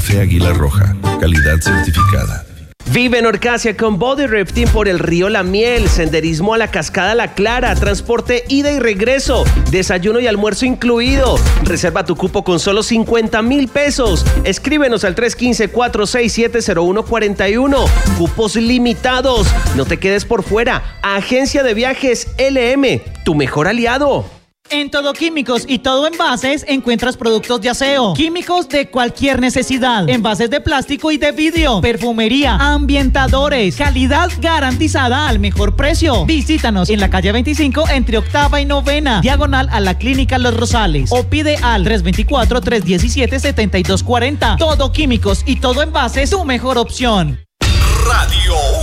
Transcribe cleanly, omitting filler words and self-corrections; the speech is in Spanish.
Café Águila Roja, calidad certificada. Vive en Orcasia con Body Rafting por el río La Miel, senderismo a la cascada La Clara, transporte ida y regreso, desayuno y almuerzo incluido. Reserva tu cupo con solo 50,000 pesos. Escríbenos al 315-467-0141. Cupos limitados. No te quedes por fuera. Agencia de Viajes LM, tu mejor aliado. En Todo Químicos y Todo Envases encuentras productos de aseo, químicos de cualquier necesidad, envases de plástico y de vidrio, perfumería, ambientadores, calidad garantizada al mejor precio. Visítanos en la calle 25 entre octava y novena, diagonal a la Clínica Los Rosales, o pide al 324-317-7240. Todo Químicos y Todo Envases, tu mejor opción. Radio